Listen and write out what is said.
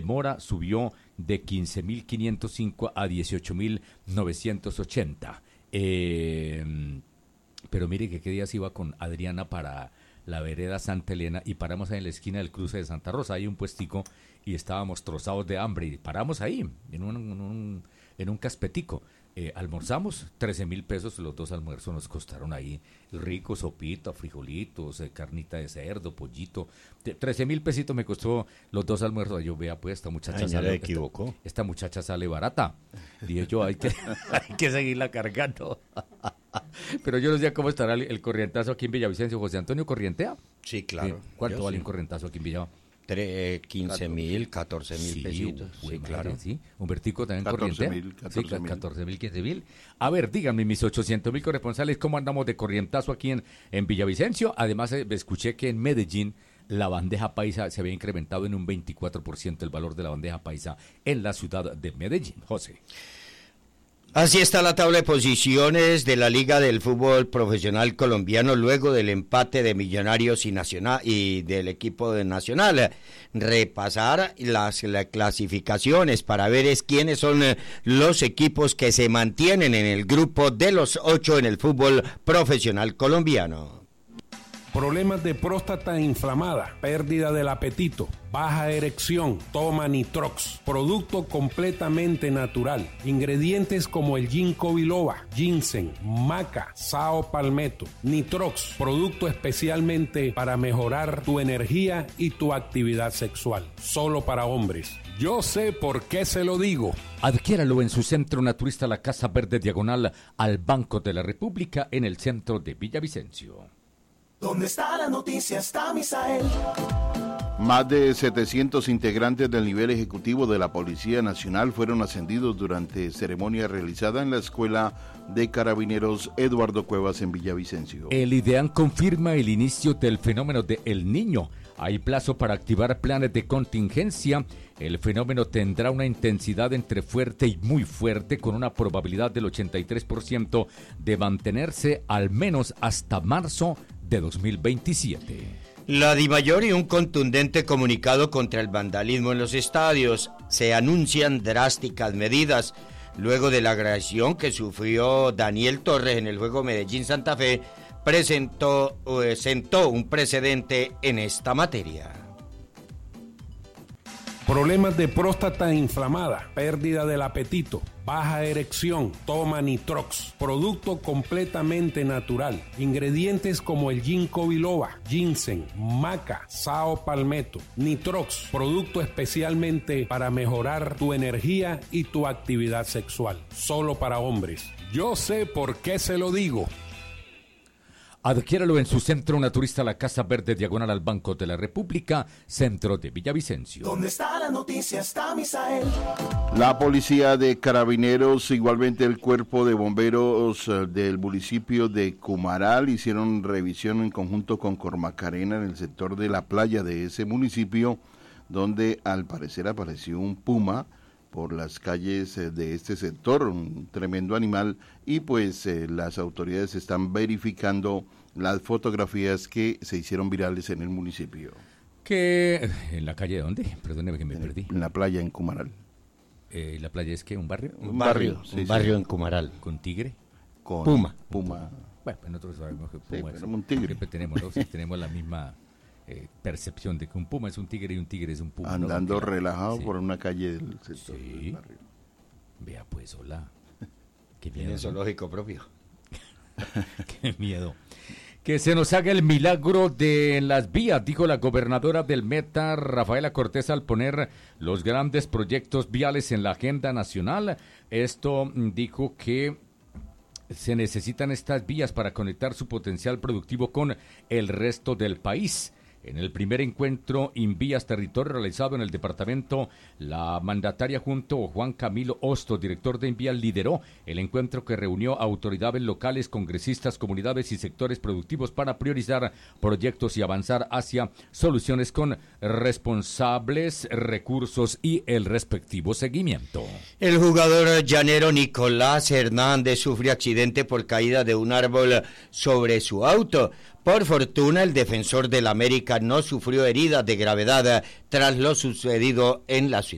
mora subió de 15.505 a 18.980. Pero mire que qué días iba con Adriana para la vereda Santa Elena y paramos ahí en la esquina del cruce de Santa Rosa, hay un puestico y estábamos trozados de hambre y paramos ahí en un caspetico. Almorzamos, 13.000 pesos, los 2 almuerzos nos costaron ahí, rico, sopita, frijolitos, carnita de cerdo, pollito, 13.000 pesitos me costó los 2 almuerzos. Yo vea pues, esta muchacha esta muchacha sale barata, dije yo, hay que seguirla cargando. Pero yo no sé cómo estará el corrientazo aquí en Villavicencio. José Antonio ¿corrientea? Sí, claro. ¿Cuánto vale un corrientazo aquí en Villavicencio? 15.000, 14.000 pesitos. Sí, claro. Sí. Humbertico también corrientea. 14.000, 15.000. A ver, díganme, mis 800.000 corresponsales, ¿cómo andamos de corrientazo aquí en Villavicencio? Además, escuché que en Medellín la bandeja paisa se había incrementado en un 24% el valor de la bandeja paisa en la ciudad de Medellín. José. Así está la tabla de posiciones de la Liga del Fútbol Profesional Colombiano luego del empate de Millonarios y Nacional y del equipo de Nacional. Repasar las clasificaciones para ver quiénes son los equipos que se mantienen en el grupo de los 8 en el fútbol profesional colombiano. Problemas de próstata inflamada, pérdida del apetito, baja erección, toma Nitrox, producto completamente natural, ingredientes como el ginkgo biloba, ginseng, maca, sao palmetto, Nitrox, producto especialmente para mejorar tu energía y tu actividad sexual, solo para hombres. Yo sé por qué se lo digo. Adquiéralo en su centro naturista La Casa Verde diagonal al Banco de la República en el centro de Villavicencio. ¿Dónde está la noticia? Está Misael. Más de 700 integrantes del nivel ejecutivo de la Policía Nacional fueron ascendidos durante ceremonia realizada en la Escuela de Carabineros Eduardo Cuevas en Villavicencio. El IDEAN confirma el inicio del fenómeno de El Niño. Hay plazo para activar planes de contingencia. El fenómeno tendrá una intensidad entre fuerte y muy fuerte, con una probabilidad del 83% de mantenerse al menos hasta marzo de 2027. La DIMAYOR y un contundente comunicado contra el vandalismo en los estadios. Se anuncian drásticas medidas luego de la agresión que sufrió Daniel Torres en el juego Medellín-Santa Fe. Sentó un precedente en esta materia. Problemas de próstata inflamada, pérdida del apetito, baja erección, toma Nitrox, producto completamente natural, ingredientes como el ginkgo biloba, ginseng, maca, sao palmetto, Nitrox, producto especialmente para mejorar tu energía y tu actividad sexual, solo para hombres. Yo sé por qué se lo digo. Adquiéralo en su centro naturista La Casa Verde diagonal al Banco de la República, centro de Villavicencio. ¿Dónde está la noticia? Está Misael. La Policía de Carabineros, igualmente el Cuerpo de Bomberos del municipio de Cumaral, hicieron revisión en conjunto con Cormacarena en el sector de la playa de ese municipio, donde al parecer apareció un puma por las calles de este sector, un tremendo animal, y pues las autoridades están verificando las fotografías que se hicieron virales en el municipio. ¿En la calle de dónde? Perdóneme que me perdí. En la playa en Cumaral. ¿La playa es qué? ¿Un barrio? Un barrio en Cumaral. ¿Con tigre? Con Puma. Bueno, pues nosotros sabemos que puma es un tigre. Siempre tenemos, ¿no? Tenemos la misma percepción de que un puma es un tigre y un tigre es un puma. Andando ¿no? relajado sí. por una calle del sector sí. del barrio. Vea pues, hola. Qué miedo. Tiene zoológico propio. Qué miedo. Que se nos haga el milagro de las vías, dijo la gobernadora del Meta, Rafaela Cortés, al poner los grandes proyectos viales en la agenda nacional. Esto dijo que se necesitan estas vías para conectar su potencial productivo con el resto del país. En el primer encuentro Invías Territorio realizado en el departamento, la mandataria junto a Juan Camilo Hostos, director de Invías, lideró el encuentro que reunió a autoridades locales, congresistas, comunidades y sectores productivos para priorizar proyectos y avanzar hacia soluciones con responsables recursos y el respectivo seguimiento. El jugador llanero Nicolás Hernández sufre accidente por caída de un árbol sobre su auto. Por fortuna, el defensor del América no sufrió heridas de gravedad tras lo sucedido en la ciudad.